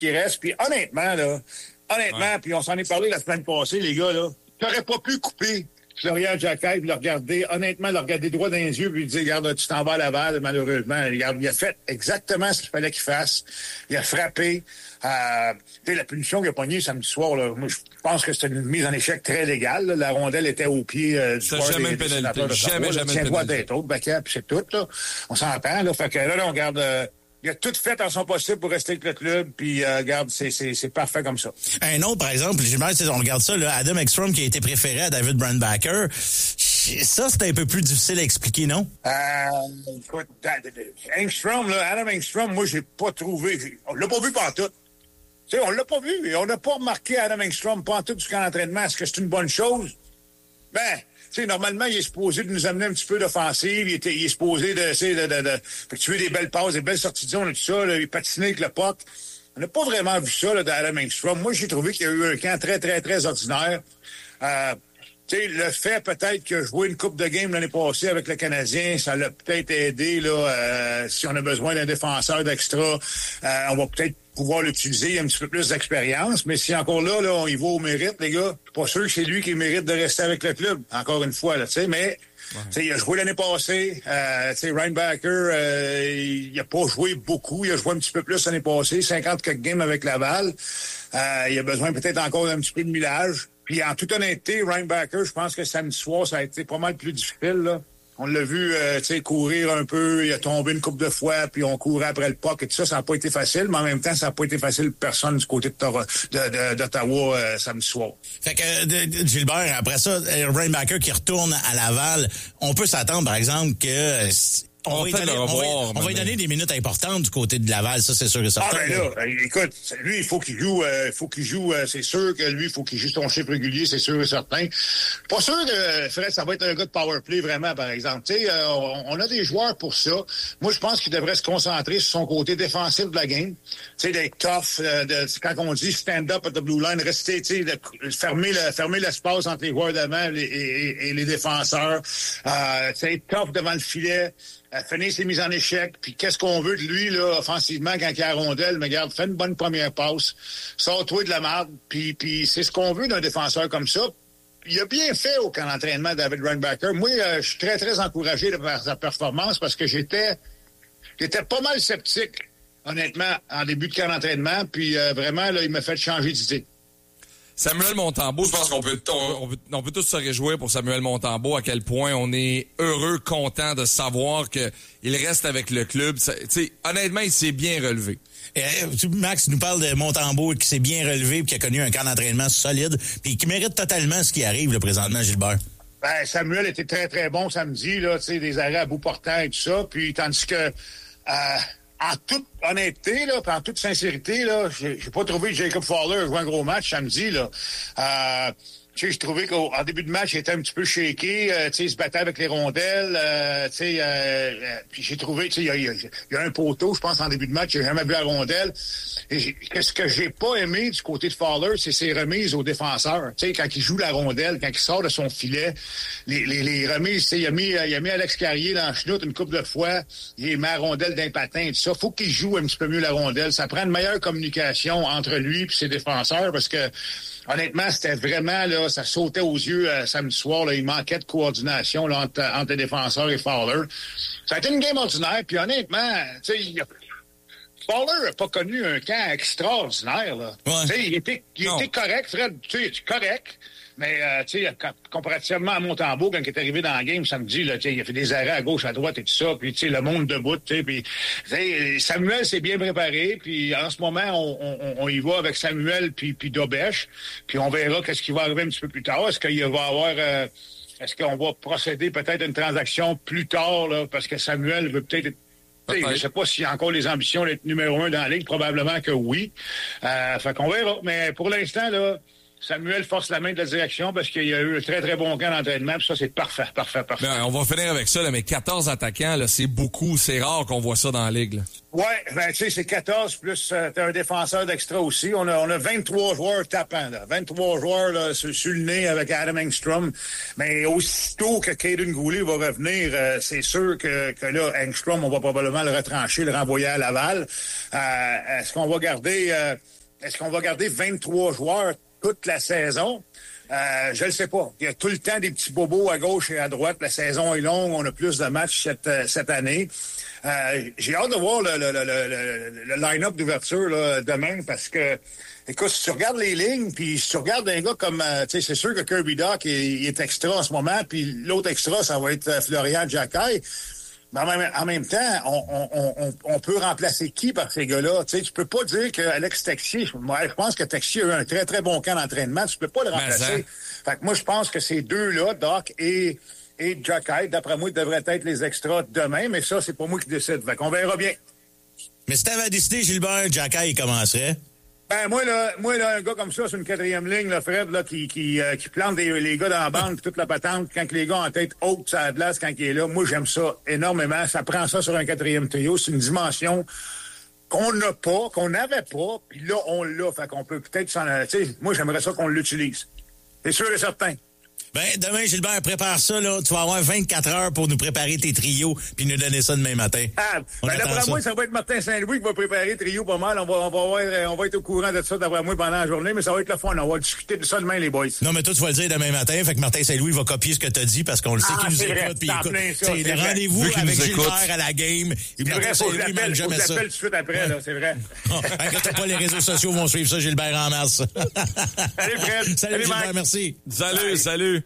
qui reste. Puis honnêtement, puis on s'en est parlé la semaine passée, les gars, là, t'aurais pas pu couper Florian Jacquet, puis le regarder droit dans les yeux, puis lui dire, regarde, tu t'en vas à Laval, malheureusement. Regarde, il a fait exactement ce qu'il fallait qu'il fasse. Il a frappé. La punition qu'il a pognée samedi soir, là, moi, je pense que c'était une mise en échec très légale. Là. La rondelle était au pied du joueur des Sénateurs de Ottawa. Jamais tiens-toi d'être autre, Backup, puis c'est tout. Là. On s'entend. Là. Fait que là, on garde... il a tout fait en son possible pour rester avec le club, puis regarde, c'est parfait comme ça. Un autre, par exemple, on regarde ça, là, Adam Ekstrom qui a été préféré à David Brandbacker. Ça, c'est un peu plus difficile à expliquer, non? Écoute, Engstrom, là, Adam Engstrom, moi, j'ai pas trouvé... On l'a pas vu pantoute. Tu sais, on l'a pas vu. Et on n'a pas remarqué Adam Engstrom pantoute du camp d'entraînement. Est-ce que c'est une bonne chose? Ben... Tu sais, normalement, il est supposé de nous amener un petit peu d'offensive. Il est supposé de tuer des belles passes, des belles sorties de zone et tout ça. Là, il patinait avec le puck. On n'a pas vraiment vu ça là, d'Adam Engstrom. Moi, j'ai trouvé qu'il y a eu un camp très, très, très ordinaire. Tu sais, le fait peut-être qu'il a joué une coupe de game l'année passée avec le Canadien, ça l'a peut-être aidé. Là, si on a besoin d'un défenseur d'extra, on va peut-être pouvoir l'utiliser. Il y a un petit peu plus d'expérience. Mais si encore là, on y va au mérite, les gars, je suis pas sûr que c'est lui qui mérite de rester avec le club. Encore une fois, là, tu sais, mais... Ouais. Il a joué l'année passée. Reinbacker, il a pas joué beaucoup. Il a joué un petit peu plus l'année passée. 50 quelques games avec Laval. Il a besoin peut-être encore d'un petit peu de millage. Puis en toute honnêteté, Reinbacker, je pense que samedi soir, ça a été pas mal plus difficile. Là. On l'a vu courir un peu. Il a tombé une couple de fois. Puis on courait après le puck et tout ça. Ça n'a pas été facile. Mais en même temps, ça n'a pas été facile pour personne du côté d'Ottawa samedi soir. Fait que Gilbert, après ça, Reinbacker qui retourne à Laval, on peut s'attendre, par exemple, que... On va lui donner des minutes importantes du côté de Laval, ça c'est sûr et certain. Ah ben là, écoute, lui, il faut qu'il joue, c'est sûr que lui, il faut qu'il joue son chiffre régulier, c'est sûr et certain. Pas sûr que Fred, ça va être un gars de power play vraiment, par exemple. Tu sais, on a des joueurs pour ça. Moi, je pense qu'il devrait se concentrer sur son côté défensif de la game. Tu sais, d'être tough, quand on dit stand up at the blue line, rester, tu sais, fermer l'espace entre les joueurs d'avant et les défenseurs. Tu sais, tough devant le filet. Finir ses mises en échec, puis qu'est-ce qu'on veut de lui, là, offensivement, quand il a la rondelle, mais regarde, fais une bonne première passe, sors-toi de la marde, puis c'est ce qu'on veut d'un défenseur comme ça. Il a bien fait au camp d'entraînement, David Reinbacker. Moi, je suis très, très encouragé par sa performance parce que j'étais pas mal sceptique, honnêtement, en début de camp d'entraînement, puis vraiment, là, il m'a fait changer d'idée. Samuel Montembeault, je pense qu'on peut tous se réjouir pour Samuel Montembeault, à quel point on est heureux, content de savoir qu'il reste avec le club. Honnêtement, il s'est bien relevé. Max nous parle de Montembeault qui s'est bien relevé et qui a connu un camp d'entraînement solide puis qui mérite totalement ce qui arrive là, présentement, Gilbert. Ben, Samuel était très, très bon samedi, là, tu sais, des arrêts à bout portant et tout ça. Puis tandis que en toute honnêteté, là, en toute sincérité, là, j'ai pas trouvé Jacob Fowler jouer un gros match samedi, là. Tu sais, j'ai trouvé qu'en début de match, il était un petit peu shaké, tu sais, il se battait avec les rondelles, tu sais, puis j'ai trouvé, tu sais, il y a un poteau, je pense, en début de match, j'ai jamais vu la rondelle. Et qu'est-ce que j'ai pas aimé du côté de Fowler, c'est ses remises aux défenseurs. Tu sais, quand il joue la rondelle, quand il sort de son filet, les remises, tu sais, il a mis Alex Carrier dans le chenoute une couple de fois, il met la rondelle d'un patin et tout ça. Faut qu'il joue un petit peu mieux la rondelle. Ça prend une meilleure communication entre lui et ses défenseurs parce que, honnêtement, c'était vraiment, là, ça sautait aux yeux samedi soir. Là, il manquait de coordination là, entre les défenseurs et Fowler. Ça a été une game ordinaire. Puis honnêtement, tu sais, Fowler n'a pas connu un camp extraordinaire. Là. Ouais. Tu sais, il était correct, Fred. Tu sais, correct. Mais, tu sais, comparativement à Montembeault, quand il est arrivé dans la game samedi, là, tu sais, il a fait des arrêts à gauche, à droite et tout ça. Puis, tu sais, le monde debout, tu sais. Puis, Samuel s'est bien préparé. Puis, en ce moment, on y va avec Samuel puis Dobèche. Puis, on verra qu'est-ce qui va arriver un petit peu plus tard. Est-ce qu'il va avoir... est-ce qu'on va procéder peut-être à une transaction plus tard, là, parce que Samuel veut peut-être être... Je ne sais pas s'il a encore les ambitions d'être numéro 1 dans la ligue. Probablement que oui. Fait qu'on verra. Mais pour l'instant, là, Samuel force la main de la direction parce qu'il y a eu un très, très bon camp d'entraînement. Puis ça, c'est parfait. Ben, on va finir avec ça, là, mais 14 attaquants, là, c'est beaucoup. C'est rare qu'on voit ça dans la Ligue. Là. Ouais, ben tu sais, c'est 14 plus t'as un défenseur d'extra aussi. On a 23 joueurs tapants, là. 23 joueurs là, sur le nez avec Adam Engstrom. Mais aussitôt que Caden Goulet va revenir, c'est sûr que là, Engstrom, on va probablement le retrancher, le renvoyer à Laval. Est-ce qu'on va garder 23 joueurs toute la saison? Je le sais pas. Il y a tout le temps des petits bobos à gauche et à droite. La saison est longue. On a plus de matchs cette année. J'ai hâte de voir le line-up d'ouverture là, demain parce que, écoute, si tu regardes les lignes, puis si tu regardes un gars comme, tu sais, c'est sûr que Kirby Dach il est extra en ce moment, puis l'autre extra, ça va être Florian Jacquet. Mais en même temps, on peut remplacer qui par ces gars-là? Tu sais, tu peux pas dire que Alex Texier, moi, je pense que Texier a eu un très, très bon camp d'entraînement. Tu peux pas le remplacer. Fait que moi, je pense que ces deux-là, Doc et Jacquet, d'après moi, devraient être les extras demain, mais ça, c'est pas moi qui décide. Fait qu'on verra bien. Mais si t'avais décidé, Gilbert, Jacquet, il commencerait? Ben, moi, là, un gars comme ça, sur une quatrième ligne, là, Fred, là, qui plante les gars dans la bande, pis toute la patente, quand les gars en tête haute, ça a de glace quand il est là. Moi, j'aime ça énormément. Ça prend ça sur un quatrième trio. C'est une dimension qu'on n'a pas, qu'on n'avait pas, puis là, on l'a. Fait qu'on peut peut-être s'en... Tu sais, moi, j'aimerais ça qu'on l'utilise. C'est sûr et certain. Ben, demain, Gilbert, prépare ça, là. Tu vas avoir 24 heures pour nous préparer tes trios puis nous donner ça demain matin. Ben, d'après moi, ça va être Martin Saint-Louis qui va préparer le trio pas mal. On va être au courant de ça, d'après moi, pendant la journée, mais ça va être le fun. On va discuter de ça demain, les boys. Non, mais toi, tu vas le dire demain matin. Fait que Martin Saint-Louis va copier ce que t'as dit parce qu'on le sait qu'il nous écoute. Puis écoute, le rendez-vous avec Gilbert à la game. Martin Saint-Louis manque jamais ça. Je l'appelle tout de suite après, là, c'est vrai. Inquiète pas, les réseaux sociaux vont suivre ça, Gilbert en masse. Salut, Fred. Salut, Gilbert, merci. Salut.